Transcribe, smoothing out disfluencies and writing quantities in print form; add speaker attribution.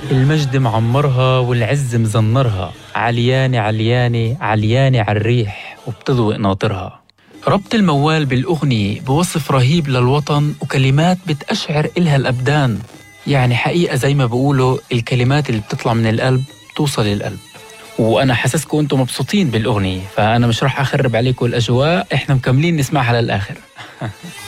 Speaker 1: المجد معمرها والعز مزنرها، عليانة عليانة عليانة عالريح وبتضوء ناطرها. ربط الموال بالأغنية بوصف رهيب للوطن وكلمات بتأشعر إلها الأبدان. يعني حقيقة زي ما بقولوا الكلمات اللي بتطلع من القلب توصل للقلب. وأنا حسسكم أنتم مبسوطين بالأغنية، فأنا مش راح أخرب عليكم الأجواء، إحنا مكملين نسمعها للآخر.